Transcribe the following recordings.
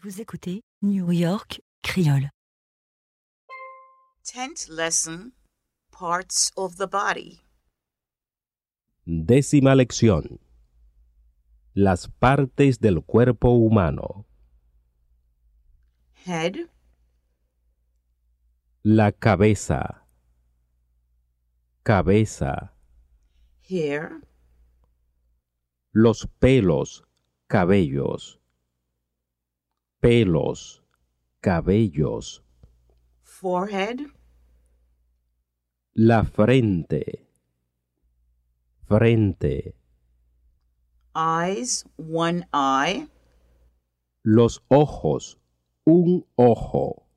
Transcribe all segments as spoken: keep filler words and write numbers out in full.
Vous écoutez New York Creole. Tenth lesson, parts of the body. Décima lección. Las partes del cuerpo humano. Head, La cabeza. Cabeza. hair, Los pelos, cabellos. Pelos, cabellos. forehead, La frente. Frente. eyes, one eye, Los ojos, un ojo.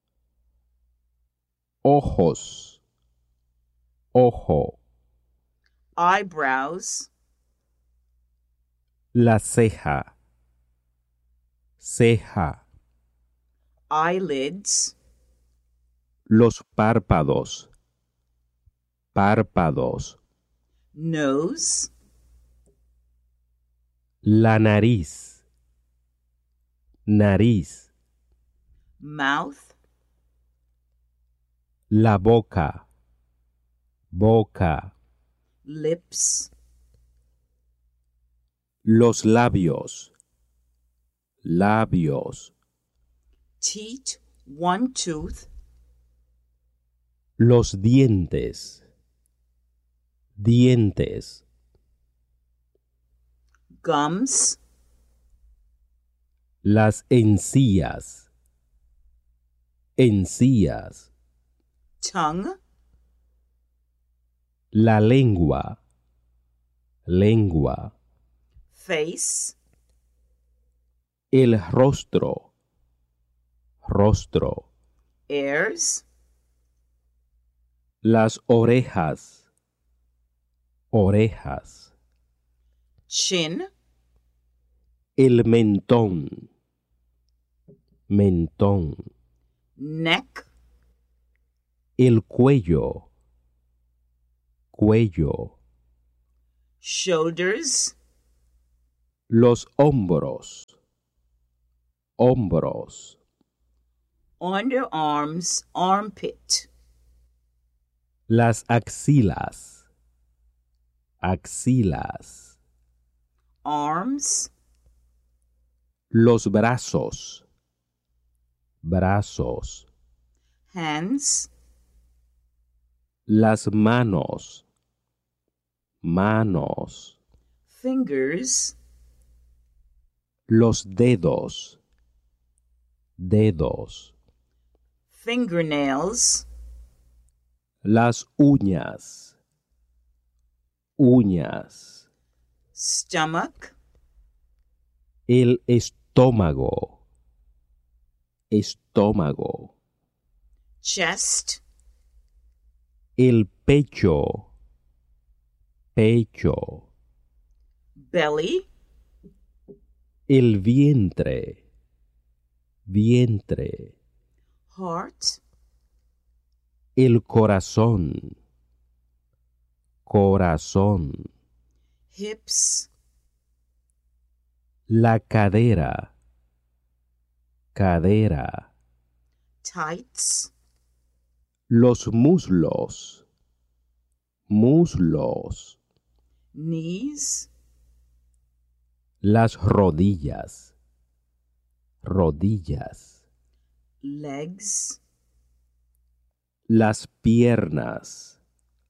Ojos. Ojo. eyebrows, La ceja. Ceja. eyelids, Los párpados. Párpados. nose, La nariz. Nariz. mouth, La boca. Boca. lips, Los labios. Labios. teeth, one tooth, Los dientes. Dientes. gums, Las encías. Encías. tongue, La lengua. Lengua. face, El rostro. Rostro. ears, Las orejas. Orejas. chin, El mentón. Mentón. neck, El cuello. Cuello. shoulders, Los hombros. Hombros. underarms, armpit, Las axilas. Axilas. arms, Los brazos. Brazos. hands, Las manos. Manos. fingers, Los dedos. Dedos. fingernails, Las uñas. Uñas. stomach, El estómago. Estómago. chest, El pecho. Pecho. belly, El vientre. Vientre. heart, El corazón. Corazón. hips, La cadera. Cadera. tights, Los muslos. Muslos. knees, Las rodillas. Rodillas. legs, Las piernas.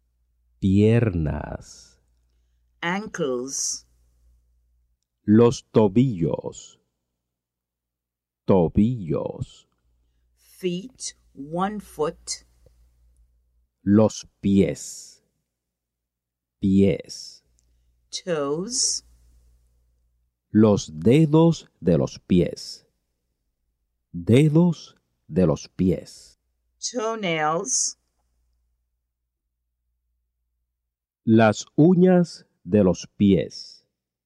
Piernas. ankles, Los tobillos. Tobillos. feet, one foot, Los pies. Pies. toes, Los dedos de los pies. Dedos de los pies. toenails, Las uñas de los pies.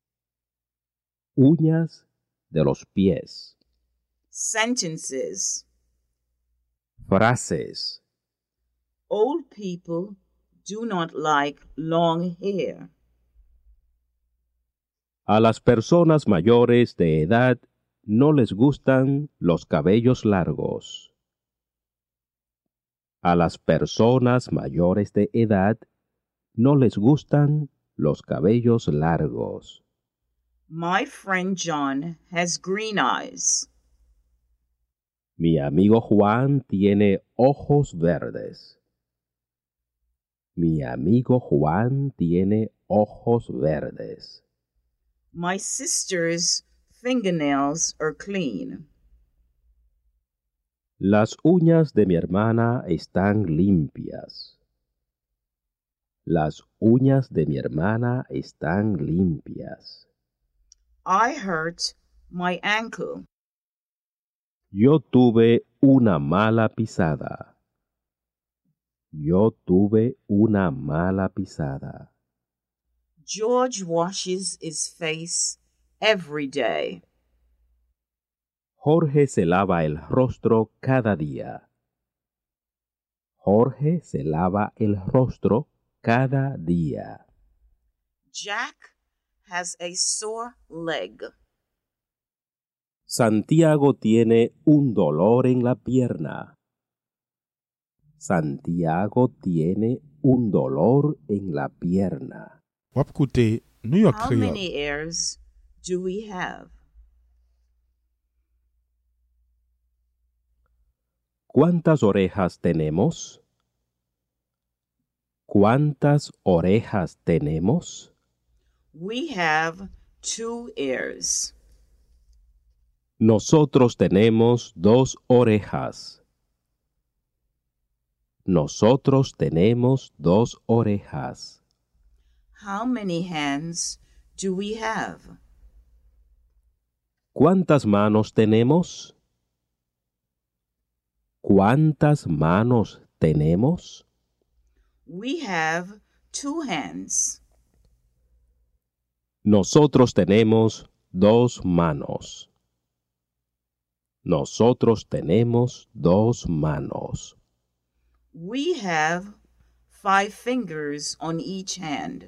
Uñas de los pies. sentences. Frases. Old people do not like long hair. A las personas mayores de edad no les gustan los cabellos largos. A las personas mayores de edad no les gustan los cabellos largos. My friend John has green eyes. Mi amigo Juan tiene ojos verdes. Mi amigo Juan tiene ojos verdes. My sister's fingernails are clean. Las uñas de mi hermana están limpias. Las uñas de mi hermana están limpias. I hurt my ankle. Yo tuve una mala pisada. Yo tuve una mala pisada. George washes his face every day. Jorge se lava el rostro cada día. Jorge se lava el rostro cada día. Jack has a sore leg. Santiago tiene un dolor en la pierna. Santiago tiene un dolor en la pierna. Wap koute New York How Creole. many ears do we have? ¿Cuántas orejas tenemos? ¿Cuántas orejas tenemos? We have two ears. Nosotros tenemos dos orejas. Nosotros tenemos dos orejas. How many hands do we have? ¿Cuántas manos tenemos? ¿Cuántas manos tenemos? We have two hands. Nosotros tenemos dos manos. Nosotros tenemos dos manos. We have five fingers on each hand.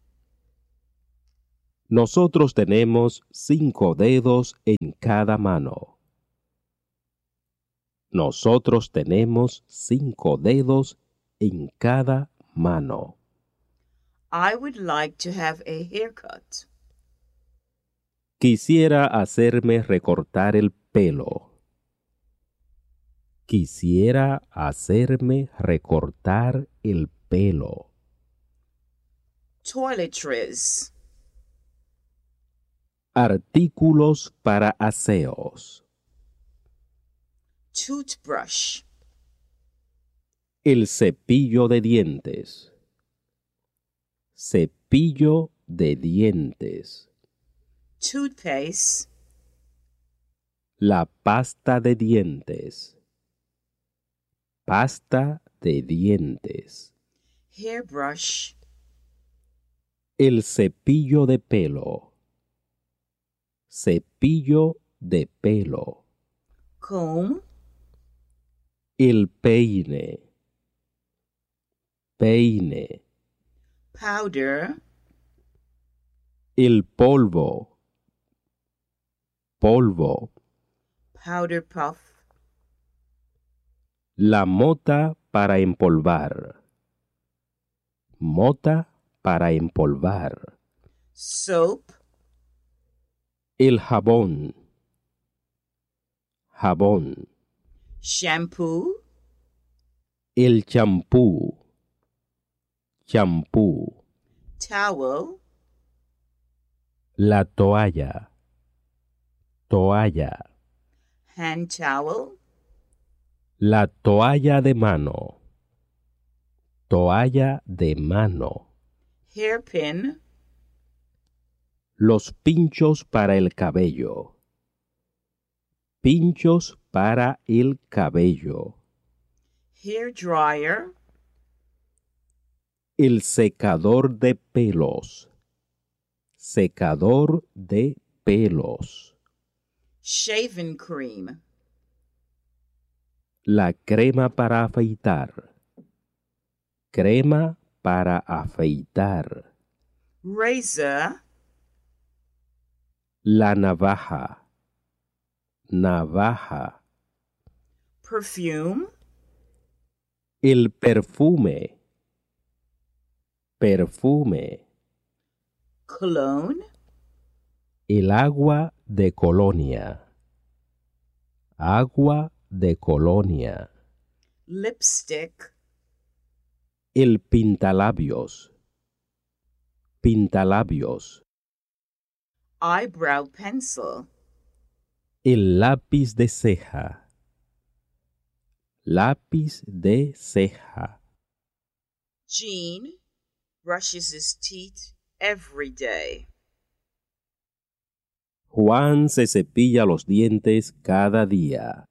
Nosotros tenemos cinco dedos en cada mano. Nosotros tenemos cinco dedos en cada mano. I would like to have a haircut. Quisiera hacerme recortar el pelo. Quisiera hacerme recortar el pelo. Toiletries. Artículos para aseos. Toothbrush. El cepillo de dientes. Cepillo de dientes. Toothpaste. La pasta de dientes. Pasta de dientes. Hairbrush. El cepillo de pelo. Cepillo de pelo. Comb. El peine. Peine. Powder. El polvo. Polvo. Powder puff. La mota para empolvar. Mota para empolvar. Soap. El jabón. Jabón. Shampoo. El champú. Champú. Towel. La toalla. Toalla. Hand towel. La toalla de mano. Toalla de mano. Hairpin. Los pinchos para el cabello. Pinchos para el cabello. Hair dryer. El secador de pelos. Secador de pelos. Shaving cream. La crema para afeitar. Crema para afeitar. Razor. La navaja. navaja. Perfume, El perfume. Perfume. cologne, El agua de colonia. Agua de colonia. lipstick, El pintalabios. Pintalabios. eyebrow pencil, El lápiz de ceja. Lápiz de ceja. Jean brushes his teeth every day. Juan se cepilla los dientes cada día.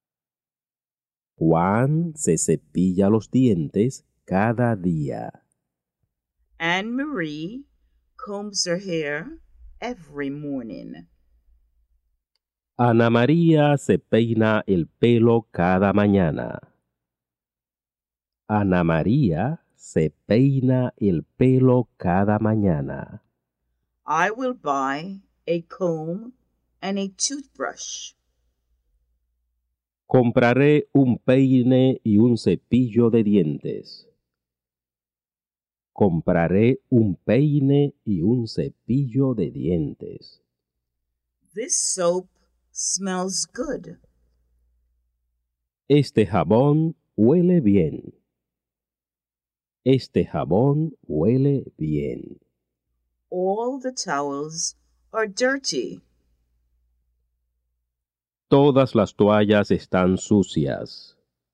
Juan se cepilla los dientes cada día. Anne Marie combs her hair every morning. Ana María se peina el pelo cada mañana. Ana María se peina el pelo cada mañana. I will buy a comb and a toothbrush. Compraré un peine y un cepillo de dientes. Compraré un peine y un cepillo de dientes. This soap smells good. Este jabón huele bien. Este jabón huele bien. All the towels are dirty. Todas las toallas están sucias.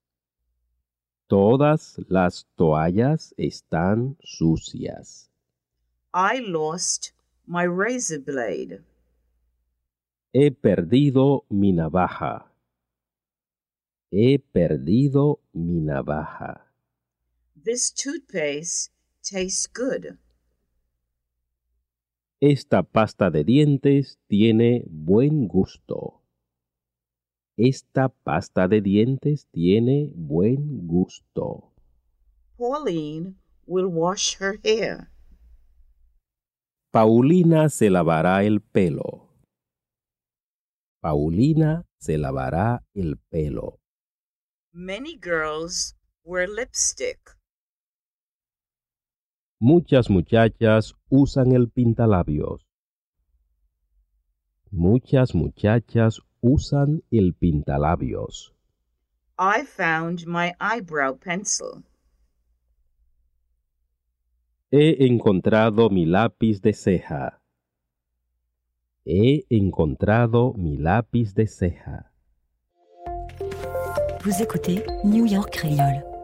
Todas las toallas están sucias. I lost my razor blade. He perdido mi navaja. He perdido mi navaja. This toothpaste tastes good. Esta pasta de dientes tiene buen gusto. Esta pasta de dientes tiene buen gusto. Pauline will wash her hair. Paulina se lavará el pelo. Paulina se lavará el pelo. Many girls wear lipstick. Muchas muchachas usan el pintalabios. Muchas muchachas usan el pintalabios. I found my eyebrow pencil. He encontrado mi lápiz de ceja. He encontrado mi lápiz de ceja. Vous écoutez New York Créole.